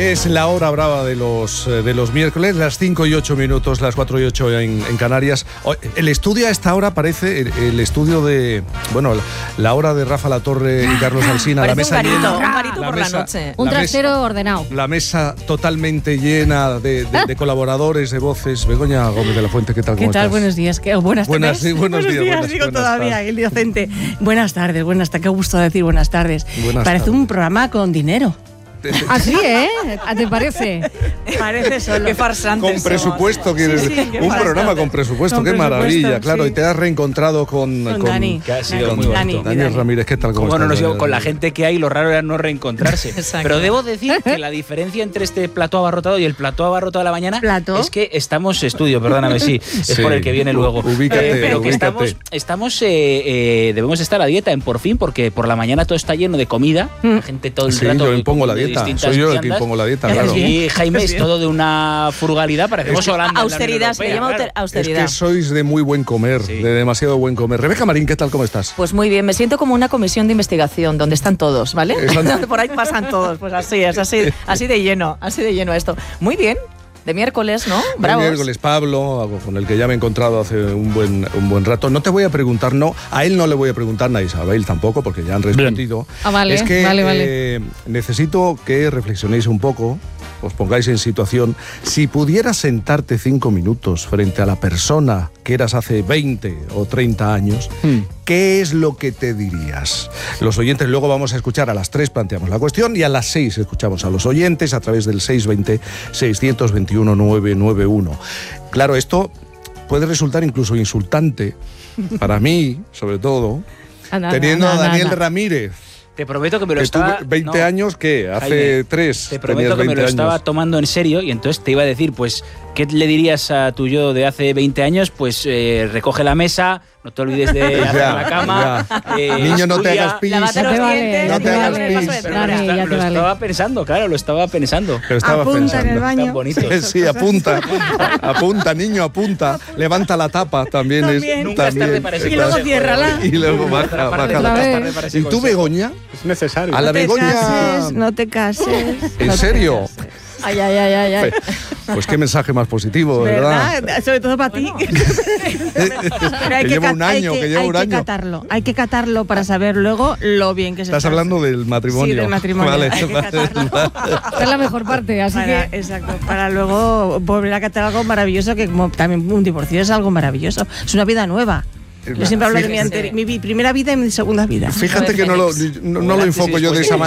Es la hora brava de los miércoles, las 5:08, las 4:08 en Canarias. El estudio a esta hora parece el estudio de, bueno, la hora de Rafa Latorre y Carlos Alsina. La mesa llena. Un garito por la noche. Un trasero ordenado. La mesa totalmente llena de colaboradores, de voces. Begoña Gómez de la Fuente, ¿qué tal? ¿Cómo estás? Buenos días. Buenas tardes. Sí, buenos días. Digo todavía, el docente. Buenas tardes, qué gusto decir buenas tardes. Parece un programa con dinero. Así, ¿te parece? Parece solo. Qué farsantes. Con presupuesto, quieres decir. Un programa con presupuesto, qué maravilla, claro. Sí. Y te has reencontrado con Dani. Que ha sido muy bonito. Daniel Ramírez, ¿qué tal? ¿Cómo estás? Bueno, con la gente que hay, lo raro era no reencontrarse. Pero debo decir que la diferencia entre este plató abarrotado y el plató abarrotado de la mañana es que estamos perdóname, es por el que viene luego. Ubícate, pero que debemos estar a dieta en Por Fin, porque por la mañana todo está lleno de comida, la gente todo el rato. Yo impongo la dieta, soy yo el que impongo la dieta, claro. Y Jaime es todo de una frugalidad, parecemos Holanda. Austeridad, se llama austeridad. Es que sois de muy buen comer, de demasiado buen comer. Rebeca Marín, ¿qué tal? ¿Cómo estás? Pues muy bien, me siento como una comisión de investigación donde están todos, ¿vale? Por ahí pasan todos, pues así es, así de lleno esto. Muy bien. De miércoles, ¿no? Bravos. De miércoles, Pablo, con el que ya me he encontrado hace un buen rato. No te voy a preguntar, a él no le voy a preguntar, a Isabel tampoco, porque ya han respondido. Vale, es que vale. Necesito que reflexionéis un poco, os pongáis en situación. Si pudieras sentarte 5 minutos frente a la persona que eras hace 20 o 30 años, ¿qué es lo que te dirías? Los oyentes, luego vamos a escuchar a las 3, planteamos la cuestión, y a las 6 escuchamos a los oyentes a través del 620-621-991. Claro, esto puede resultar incluso insultante, para mí, sobre todo, teniendo a Daniel Ramírez. Te prometo que me lo estaba... 20 años, ¿qué? Hace Jaime, 3. Te prometo que me lo estaba tomando en serio y entonces te iba a decir, pues, ¿qué le dirías a tu yo de hace 20 años? Pues recoge la mesa, no te olvides de hacer la cama. Niño, no te hagas pis. No te hagas pis. Lo estaba pensando, claro, lo estaba pensando. Apunta en el baño. Sí, apunta, niño, apunta. Llevanta la tapa también. Nunca es tarde para ese y luego ciérrala. Y luego baja la tapa. ¿Y tú, Begoña? Es necesario. A la Begoña... No te cases. ¿En serio? Ay. Pues qué mensaje más positivo, ¿verdad? Sobre todo para ti. Que lleva un año, Hay que catarlo para saber luego lo bien que se está. Estás hablando del matrimonio. Sí, del matrimonio. Vale. Hay que catarlo. Esta es la mejor parte, así que... Exacto, para luego volver a catar algo maravilloso, que como también un divorcio es algo maravilloso. Es una vida nueva. Yo siempre hablo de mi primera vida y mi segunda vida. Fíjate que no lo enfoco yo de esa manera.